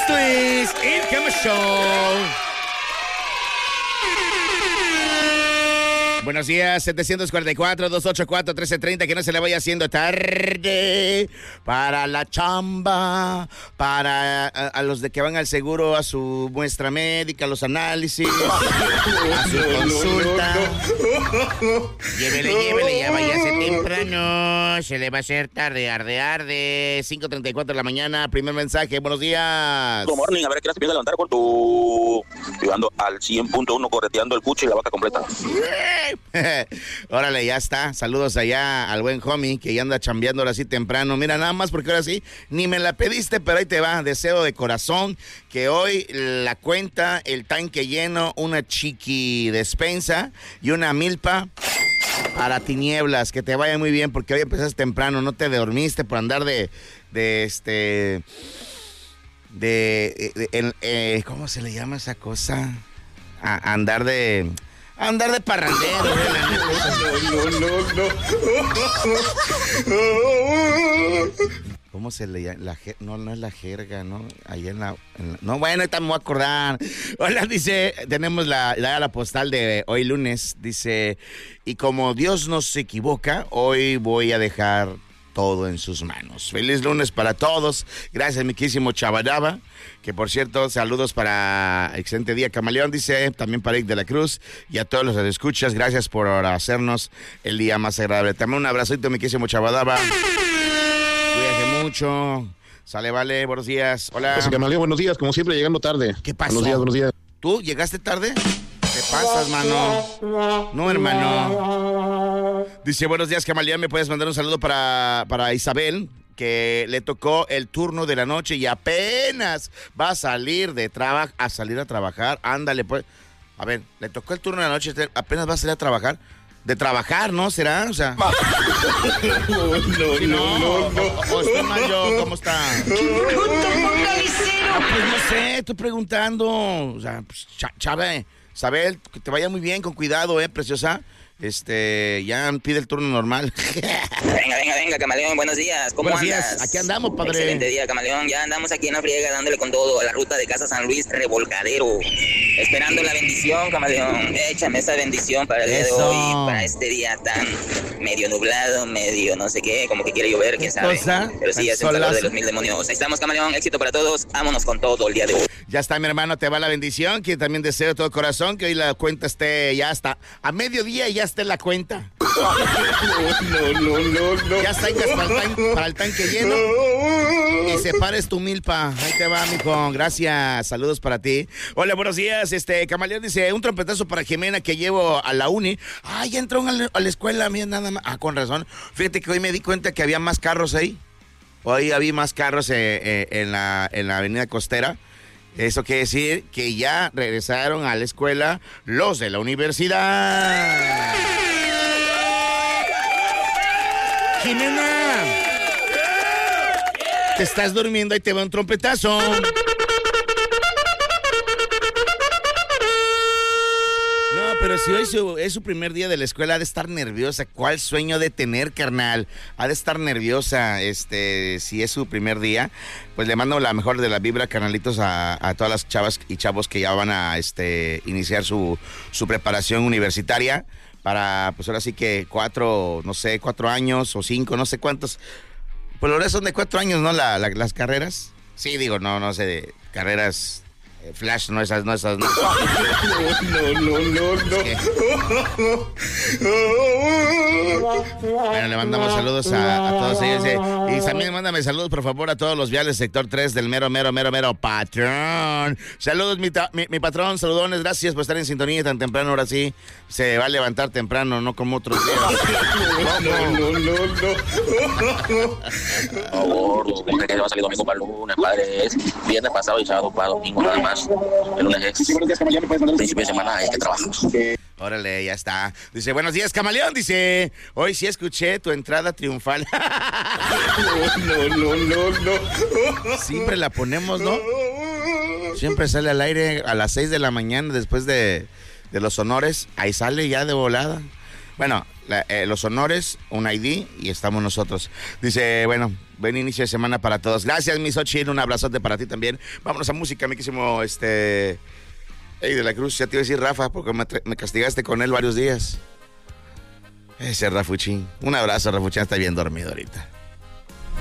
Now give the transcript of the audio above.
Esto es El Cama Show. Buenos días, 744-284-1330, que no se le vaya haciendo tarde para la chamba, para a los de que van al seguro, a su muestra médica, a los análisis, a su consulta. Llévele, ya váyase temprano, se le va a hacer tarde, arde, 5:34 de la mañana, primer mensaje, buenos días. Good morning, a ver qué hora se piensa levantar con tu... Llegando al 100.1, correteando el cucho y la vaca completa. Órale, ya está. Saludos allá al buen homie que ya anda chambeando ahora sí temprano. Mira, nada más porque ahora sí ni me la pediste, pero ahí te va. Deseo de corazón que hoy la cuenta, el tanque lleno, una chiqui despensa y una milpa para tinieblas. Que te vaya muy bien porque hoy empezaste temprano, no te dormiste por andar ¿cómo se le llama esa cosa? Andar de parrandero. No. ¿Cómo se le llama? No es la jerga, ¿no? Ahí no, bueno, ahorita me voy a acordar. Hola, dice, tenemos la postal de hoy lunes. Dice, y como Dios no se equivoca, hoy voy a dejar todo en sus manos. Feliz lunes para todos. Gracias, mi querísimo Chabadaba. Que por cierto, saludos para excelente día, Camaleón, dice, también para Eric de la Cruz y a todos los que escuchas. Gracias por hacernos el día más agradable. También un abracito, mi querísimo Chabadaba. Cuídate mucho. Sale, vale, buenos días. Hola. Camaleón, buenos días, como siempre llegando tarde. ¿Qué pasó? Buenos días. ¿Tú llegaste tarde? ¿Qué pasas, mano? No, hermano. Dice, buenos días, Camaleón, ¿me puedes mandar un saludo para Isabel? Que le tocó el turno de la noche y apenas va a salir a trabajar. Ándale, pues. A ver, le tocó el turno de la noche, apenas va a salir a trabajar. De trabajar, ¿no? ¿Será? O sea. No. O estoy mal yo, ¿cómo está? Pues no sé, estoy preguntando. O sea, pues, Chávez, Isabel, que te vaya muy bien, con cuidado, preciosa. Ya pide el turno normal. Venga, Camaleón, buenos días. ¿Cómo buenos andas? Días. Aquí andamos, padre. Excelente día, Camaleón. Ya andamos aquí en la friega dándole con todo a la ruta de Casa San Luis, Revolcadero. Esperando la bendición, Camaleón. Échame esa bendición para el día de hoy, para este día tan medio nublado, medio no sé qué, como que quiere llover, quién sabe. Pero sí, es el calor de los 1000 demonios. Ahí estamos, Camaleón. Éxito para todos. Vámonos con todo el día de hoy. Ya está, mi hermano, te va la bendición, que también deseo de todo corazón que hoy la cuenta esté ya hasta a mediodía y ya esté la cuenta. No. Ya está para el tanque lleno y separes tu milpa. Ahí te va, mijo. Gracias. Saludos para ti. Hola, buenos días. Camaleón dice, un trompetazo para Jimena que llevo a la uni. Ya entró a la escuela, mira, nada más. Con razón. Fíjate que hoy me di cuenta que había más carros ahí. Hoy había más carros en la avenida Costera. Eso quiere decir que ya regresaron a la escuela los de la universidad. Jimena, te estás durmiendo y te va un trompetazo. No, pero si hoy es su primer día de la escuela, ha de estar nerviosa. ¿Cuál sueño de tener, carnal? Ha de estar nerviosa, si es su primer día. Pues le mando la mejor de la vibra, carnalitos, a todas las chavas y chavos que ya van a iniciar su preparación universitaria. Para, pues ahora sí que 4 años o 5, no sé cuántos. Pues ahora son de 4 años, ¿no? Las carreras. Sí, digo, no sé, de carreras Flash, no esas. No. Bueno, le mandamos saludos a todos ellos. Y también mándame saludos, por favor, a todos los viales sector 3 del mero patrón. Saludos, mi patrón, saludones, gracias por estar en sintonía tan temprano. Ahora sí, se va a levantar temprano, no como otros días. Por favor, supone que va a salir domingo para lunes, padre. Viernes pasado y sábado para domingo nada más. El lunes es principio de semana, hay que trabajar. Órale, ya está. Dice, buenos días, Camaleón. Dice, hoy sí escuché tu entrada triunfal. No. Siempre la ponemos, ¿no? Siempre sale al aire a las 6 de la mañana después de los honores. Ahí sale ya de volada. Bueno, los honores, un ID y estamos nosotros. Dice, bueno, buen inicio de semana para todos. Gracias, mi Xochitl, un abrazote para ti también. Vámonos a música, mi quísimo, de la Cruz. Ya te iba a decir Rafa, porque me castigaste con él varios días. Ese Rafuchín. Un abrazo, Rafuchín, está bien dormido ahorita.